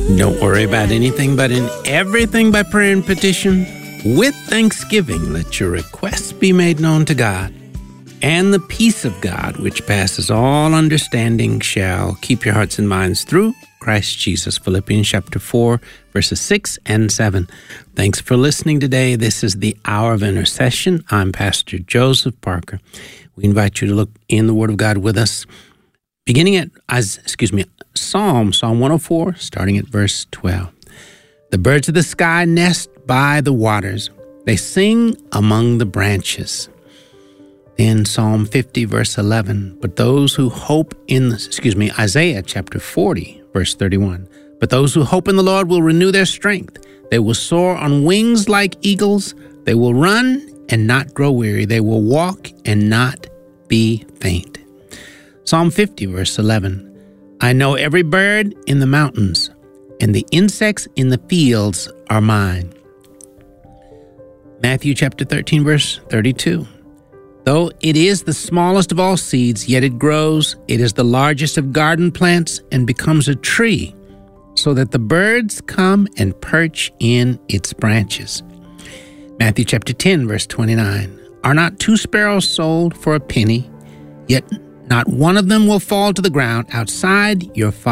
Don't worry about anything, but in everything by prayer and petition, with thanksgiving, let your requests be made known to God. And the peace of God, which passes all understanding, shall keep your hearts and minds through Christ Jesus. Philippians chapter 4, verses 6 and 7. Thanks for listening today. This is the Hour of Intercession. I'm Pastor Joseph Parker. We invite you to look in the Word of God with us, beginning at Psalm 104, starting at verse 12. The birds of the sky nest by the waters. They sing among the branches. In Psalm 50, verse 11, but those who hope in, Isaiah chapter 40, verse 31. But those who hope in the Lord will renew their strength. They will soar on wings like eagles. They will run and not grow weary. They will walk and not be faint. Psalm 50, verse 11. I know every bird in the mountains, and the insects in the fields are mine. Matthew chapter 13, verse 32. Though it is the smallest of all seeds, yet it grows. It is the largest of garden plants and becomes a tree, so that the birds come and perch in its branches. Matthew chapter 10, verse 29. Are not 2 sparrows sold for a penny? Yet not one of them will fall to the ground outside your Father's